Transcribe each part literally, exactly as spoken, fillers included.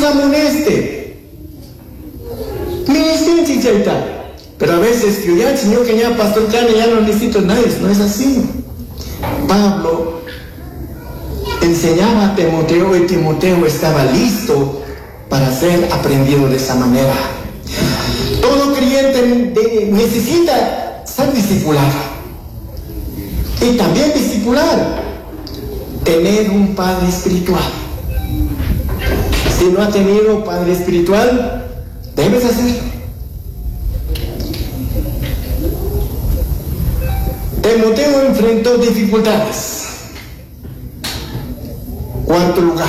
amoneste. Ministrin chaita. Pero a veces, yo ya, Señor, que ya pastor Cane, ya no necesito nadie, no es así. Pablo enseñaba a Timoteo y Timoteo estaba listo para ser aprendido de esa manera. Todo creyente de, necesita ser discipulado. Y también discipular, tener un padre espiritual. Si no ha tenido padre espiritual, debes hacerlo. Timoteo enfrentó dificultades. Cuarto lugar.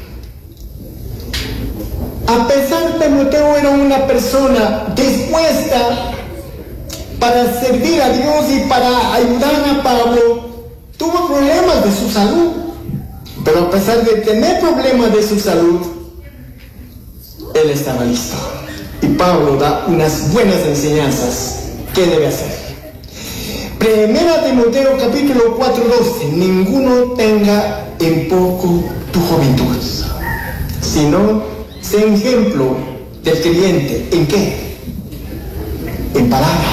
A pesar de Timoteo era una persona dispuesta para servir a Dios y para ayudar a Pablo, tuvo problemas de su salud. Pero a pesar de tener problemas de su salud, él estaba listo. Y Pablo da unas buenas enseñanzas. ¿Qué debe hacer? Primera Timoteo capítulo cuatro, doce. Ninguno tenga en poco tu juventud, sino sé ejemplo del creyente. ¿En qué? En palabra.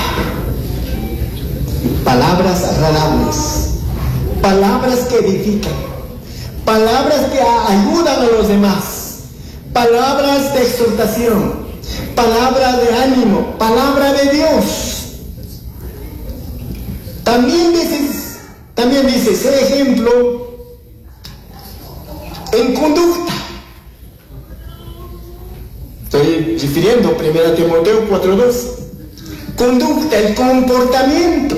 Palabras agradables. Palabras que edifican. Palabras que ayudan a los demás. Palabras de exhortación. Palabra de ánimo. Palabra de Dios. También dice, también dice, sé ejemplo en conducta. Estoy refiriendo a primera Timoteo cuatro, dos. Conducta, el comportamiento.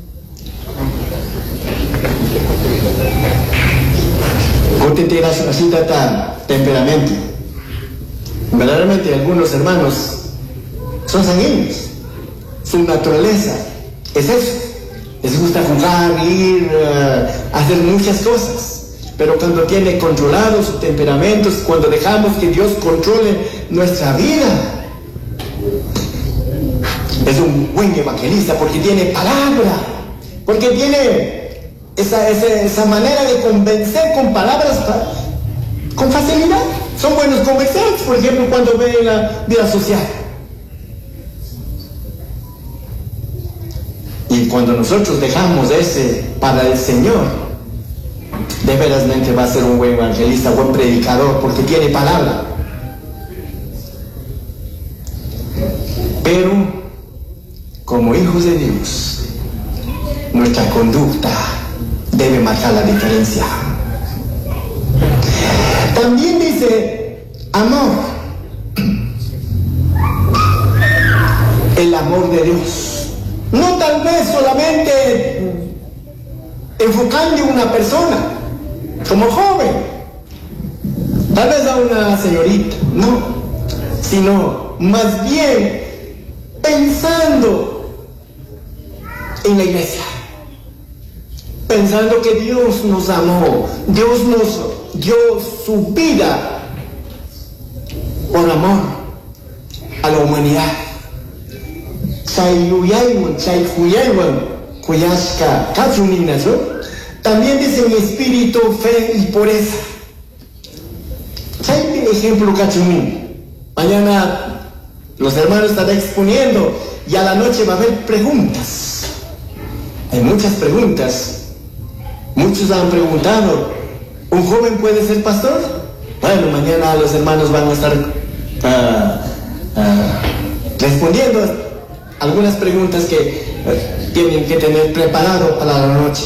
Usted tiene así tal temperamento. Verdaderamente algunos hermanos son sanguíneos. Su naturaleza es eso. Les gusta jugar, ir, uh, hacer muchas cosas. Pero cuando tiene controlado su temperamento, cuando dejamos que Dios controle nuestra vida, es un buen evangelista porque tiene palabra, porque tiene esa, esa, esa manera de convencer con palabras con facilidad. Son buenos conversantes, por ejemplo, cuando ven la vida social. Y cuando nosotros dejamos ese para el Señor, de verasmente va a ser un buen evangelista, buen predicador, porque tiene palabra. Pero, como hijos de Dios, nuestra conducta debe marcar la diferencia. También dice amor. El amor de Dios. No tal vez solamente enfocando en una persona, como joven, tal vez a una señorita, no, sino más bien pensando en la iglesia, pensando que Dios nos amó, Dios nos dio su vida por amor a la humanidad. También dice mi espíritu, fe y pureza. Chay ejemplo cachumin. Mañana los hermanos estarán exponiendo y a la noche va a haber preguntas. Hay muchas preguntas. Muchos han preguntado, ¿un joven puede ser pastor? Bueno, mañana los hermanos van a estar uh, uh, respondiendo algunas preguntas que uh, tienen que tener preparado para la noche.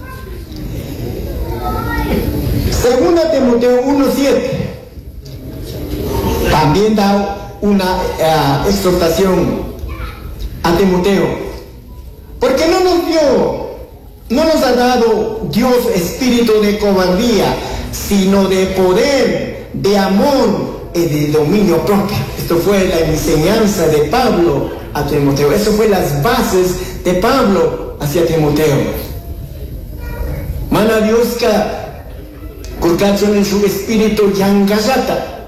Segunda Timoteo uno, siete. También da una uh, exhortación a Timoteo. Porque no nos dio, no nos ha dado Dios espíritu de cobardía, sino de poder, de amor y de dominio propio. Esto fue la enseñanza de Pablo a Timoteo. Eso fue las bases de Pablo hacia Timoteo. Mana Dios que curcación en su espíritu yangazata,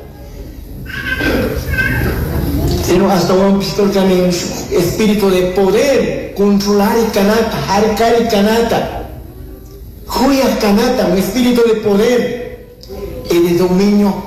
sino hasta un pistorcan en su espíritu de poder, controlar el canata, harcar el canata, joya canata, un espíritu de poder y de dominio